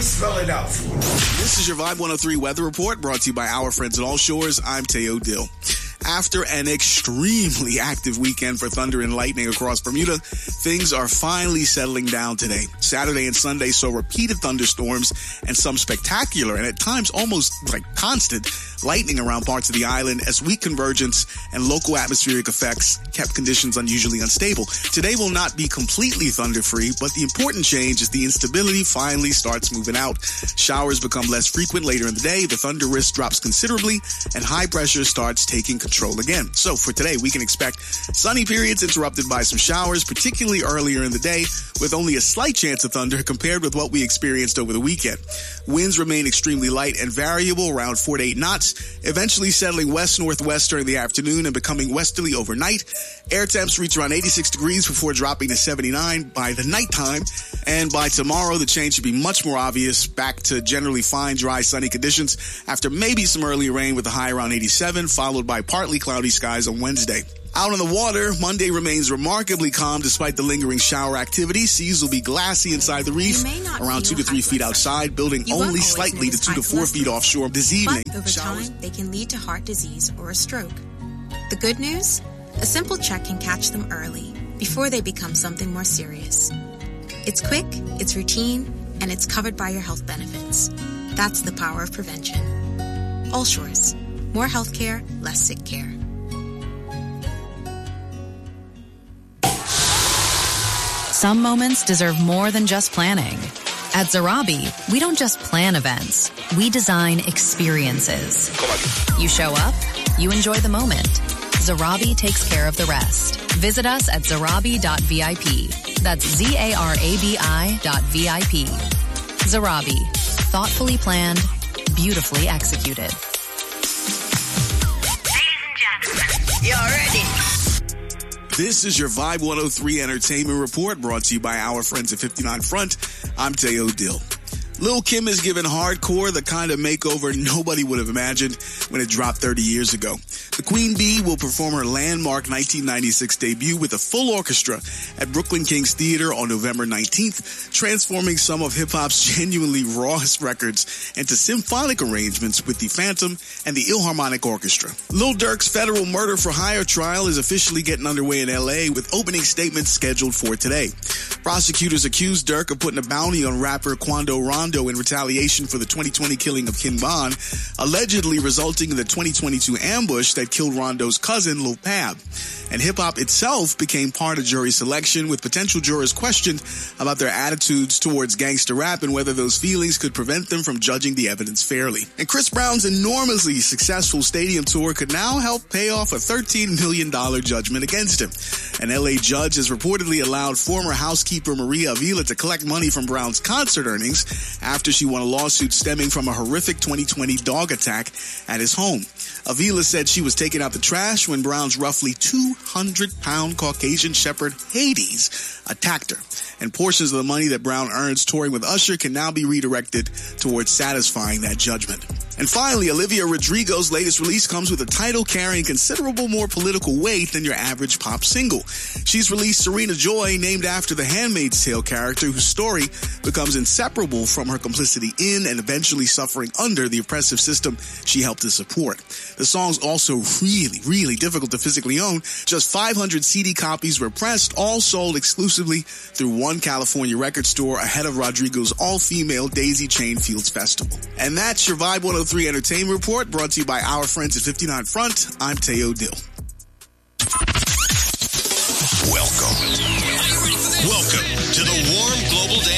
Spell it out for me. This is your Vibe 103 weather report brought to you by our friends at All Shores. I'm Teo Dill. After an extremely active weekend for thunder and lightning across Bermuda, things are finally settling down today. Saturday and Sunday saw repeated thunderstorms and some spectacular and at times almost like constant lightning around parts of the island as weak convergence and local atmospheric effects kept conditions unusually unstable. Today will not be completely thunder-free, but the important change is the instability finally starts moving out. Showers become less frequent later in the day, the thunder risk drops considerably, and high pressure starts taking control again. So for today, we can expect sunny periods interrupted by some showers, particularly earlier in the day, with only a slight chance of thunder compared with what we experienced over the weekend. Winds remain extremely light and variable, around 4 to 8 knots, eventually settling west-northwest during the afternoon and becoming westerly overnight. Air temps reach around 86 degrees before dropping to 79 by the nighttime. And by tomorrow, the change should be much more obvious, back to generally fine, dry, sunny conditions after maybe some early rain with a high around 87, followed by partly cloudy skies on Wednesday. Out on the water, Monday remains remarkably calm despite the lingering shower activity. Seas will be glassy inside the reef, around 2 to 3 feet outside, building only slightly to 2 to 4 feet offshore this evening. But over time, they can lead to heart disease or a stroke. The good news? A simple check can catch them early, before they become something more serious. It's quick, it's routine, and it's covered by your health benefits. That's the power of prevention. All Shores. More healthcare, less sick care. Some moments deserve more than just planning. At Zarabi, we don't just plan events. We design experiences. You show up, you enjoy the moment. Zarabi takes care of the rest. Visit us at zarabi.vip. That's ZARABI.VIP. Zarabi. Thoughtfully planned, beautifully executed. Ladies and gentlemen, you're ready. This is your Vibe 103 Entertainment Report brought to you by our friends at 59 Front. I'm Teo Dill. Lil' Kim has given hardcore the kind of makeover nobody would have imagined when it dropped 30 years ago. The Queen Bee will perform her landmark 1996 debut with a full orchestra at Brooklyn Kings Theater on November 19th, transforming some of hip-hop's genuinely rawest records into symphonic arrangements with the Phantom and the Philharmonic Orchestra. Lil Durk's federal murder for hire trial is officially getting underway in L.A. with opening statements scheduled for today. Prosecutors accused Durk of putting a bounty on rapper Quando Rondo in retaliation for the 2020 killing of King Von, allegedly resulting in the 2022 ambush that killed Rondo's cousin, Lil Pab. And hip-hop itself became part of jury selection, with potential jurors questioned about their attitudes towards gangster rap and whether those feelings could prevent them from judging the evidence fairly. And Chris Brown's enormously successful stadium tour could now help pay off a $13 million judgment against him. An LA judge has reportedly allowed former housekeeper Maria Avila to collect money from Brown's concert earnings after she won a lawsuit stemming from a horrific 2020 dog attack at his home. Avila said she was taking out the trash when Brown's roughly 200-pound Caucasian Shepherd Hades attacked her. And portions of the money that Brown earns touring with Usher can now be redirected towards satisfying that judgment. And finally, Olivia Rodrigo's latest release comes with a title carrying considerable more political weight than your average pop single. She's released Serena Joy, named after the Handmaid's Tale character whose story becomes inseparable from her complicity in and eventually suffering under the oppressive system she helped to support. The song's also really difficult to physically own. Just 500 CD copies were pressed, all sold exclusively through one California record store ahead of Rodrigo's all-female Daisy Chain Fields Festival. And that's your Vibe 103 Entertainment Report brought to you by our friends at 59 Front. I'm Teo Dill. Welcome